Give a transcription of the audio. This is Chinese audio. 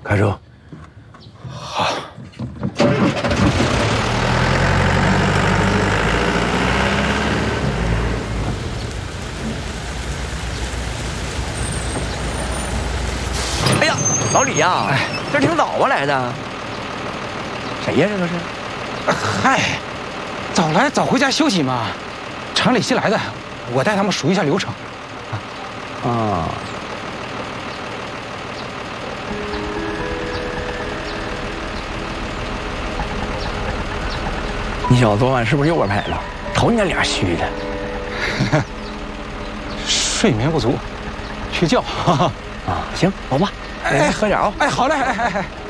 开车。 好。 哎呀，老李呀，这挺早啊来的。谁呀？这都是？ 嗨，早来早回家休息嘛。厂里新来的，我带他们数一下流程。 啊。你小子昨晚是不是又玩牌了？瞅你那脸虚的。 睡眠不足，缺觉。 啊，行，走吧。哎，喝点啊。 哎，好嘞，哎。